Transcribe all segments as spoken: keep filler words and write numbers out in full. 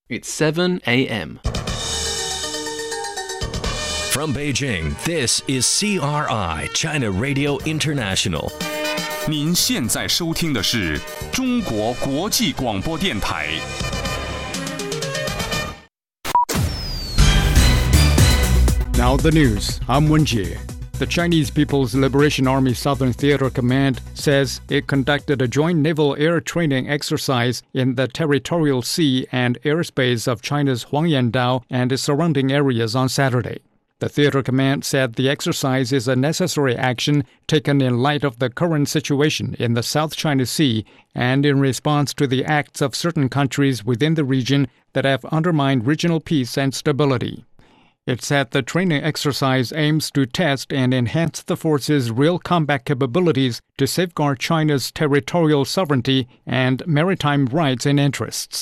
It's seven a.m. From Beijing, this is C R I, China Radio International. 您现在收听的是中国国际广播电台。 Now the news. I'm Wen Jie. The Chinese People's Liberation Army Southern Theater Command says it conducted a joint naval air training exercise in the territorial sea and airspace of China's Huangyan-dao and its surrounding areas on Saturday. The Theater Command said the exercise is a necessary action taken in light of the current situation in the South China Sea and in response to the acts of certain countries within the region that have undermined regional peace and stability. It said the training exercise aims to test and enhance the force's real combat capabilities to safeguard China's territorial sovereignty and maritime rights and interests.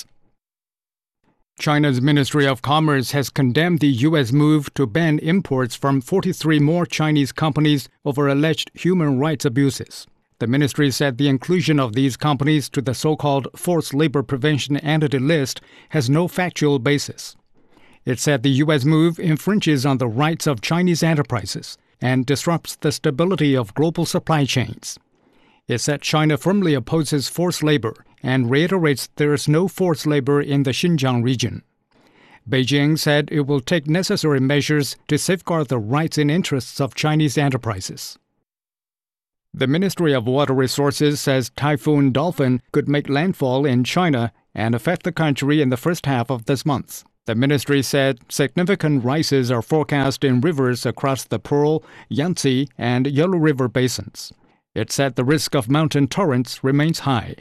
China's Ministry of Commerce has condemned the U S move to ban imports from forty-three more Chinese companies over alleged human rights abuses. The ministry said the inclusion of these companies to the so-called Forced Labor Prevention Entity List has no factual basis. It said the U S move infringes on the rights of Chinese enterprises and disrupts the stability of global supply chains. It said China firmly opposes forced labor and reiterates there is no forced labor in the Xinjiang region. Beijing said it will take necessary measures to safeguard the rights and interests of Chinese enterprises. The Ministry of Water Resources says Typhoon Dolphin could make landfall in China and affect the country in the first half of this month. The ministry said significant rises are forecast in rivers across the Pearl, Yangtze, and Yellow River basins. It said the risk of mountain torrents remains high.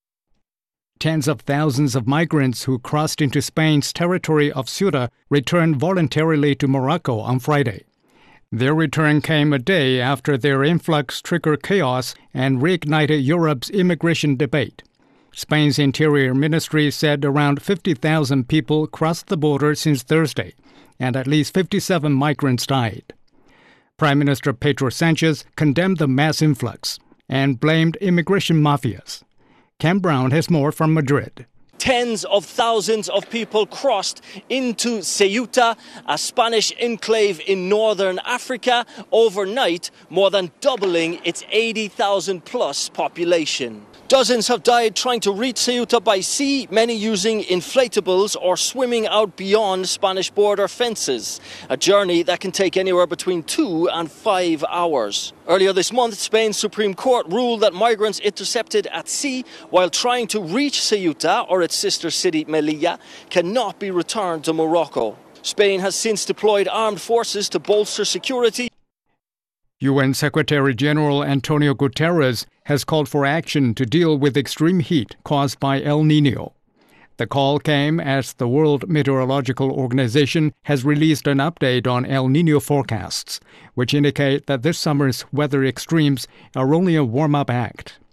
Tens of thousands of migrants who crossed into Spain's territory of Ceuta returned voluntarily to Morocco on Friday. Their return came a day after their influx triggered chaos and reignited Europe's immigration debate. Spain's Interior Ministry said around fifty thousand people crossed the border since Thursday, and at least fifty-seven migrants died. Prime Minister Pedro Sanchez condemned the mass influx and blamed immigration mafias. Ken Brown has more from Madrid. Tens of thousands of people crossed into Ceuta, a Spanish enclave in northern Africa, overnight, more than doubling its eighty thousand plus population. Dozens have died trying to reach Ceuta by sea, many using inflatables or swimming out beyond Spanish border fences, a journey that can take anywhere between two and five hours. Earlier this month, Spain's Supreme Court ruled that migrants intercepted at sea while trying to reach Ceuta or its sister city Melilla cannot be returned to Morocco. Spain has since deployed armed forces to bolster security. U N Secretary-General Antonio Guterres has called for action to deal with extreme heat caused by El Niño. The call came as the World Meteorological Organization has released an update on El Niño forecasts, which indicate that this summer's weather extremes are only a warm-up act.